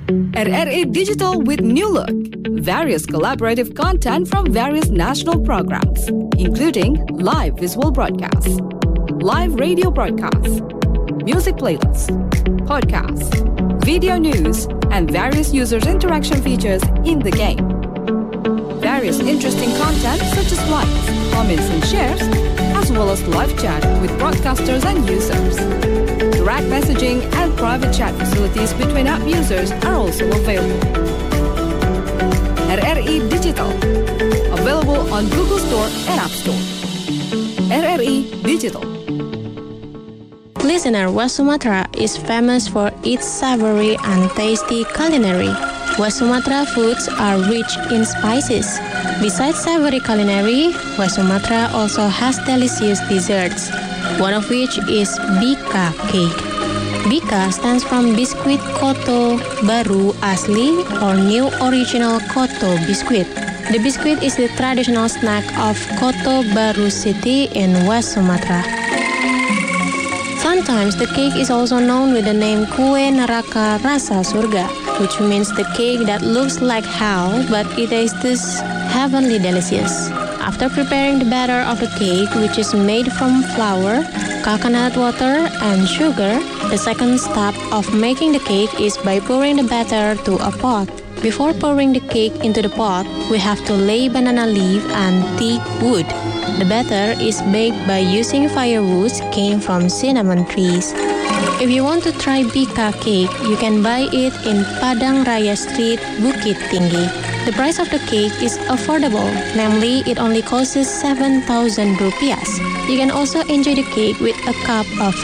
RRI Digital with new look. Various collaborative content from various national programs, including live visual broadcasts, live radio broadcasts, music playlists, podcasts, video news, and various users' interaction features in the game. Various interesting content such as likes, comments, and shares, as well as live chat with broadcasters and users. Direct messaging and private chat facilities between app users are also available. RRI Digital, available on Google Store and App Store. RRI Digital. Listener, West Sumatra is famous for its savory and tasty culinary. West Sumatra foods are rich in spices. Besides savory culinary, West Sumatra also has delicious desserts, one of which is Bika cake. Bika stands from Biskuit Koto Baru Asli or New Original Koto Biskuit. The biscuit is the traditional snack of Koto Baru City in West Sumatra. Sometimes the cake is also known with the name Kue Neraka Rasa Surga, which means the cake that looks like hell but it tastes heavenly delicious. After preparing the batter of the cake, which is made from flour, coconut water, and sugar, the second step of making the cake is by pouring the batter to a pot. Before pouring the cake into the pot, we have to lay banana leaf and teak wood. The batter is baked by using firewoods came from cinnamon trees. If you want to try Bika cake, you can buy it in Padang Raya Street, Bukit Tinggi. The price of the cake is affordable, namely it only costs 7,000 rupiah. You can also enjoy the cake with a cup of